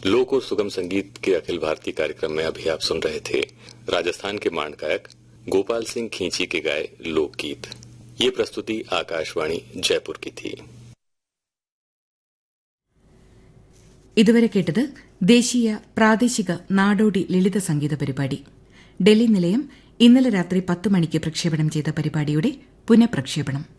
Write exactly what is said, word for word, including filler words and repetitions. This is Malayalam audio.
लोक और सुगम संगीत के अखिल भारतीय कार्यक्रम में अभी आप सुन रहे थे राजस्थान के मांड गायक गोपाल सिंह खींची के गाए लोकगीत। ये प्रस्तुति आकाशवाणी जयपुर की थी। ഇതുവരെ കേട്ടത് ദേശീയ പ്രാദേശിക നാടോടി ലളിത സംഗീത പരിപാടി. ഡൽഹി നിലയം ഇന്നലെ രാത്രി പത്ത് മണിക്ക് പ്രക്ഷേപണം ചെയ്ത പരിപാടിയുടെ പുനഃപ്രക്ഷേപണം.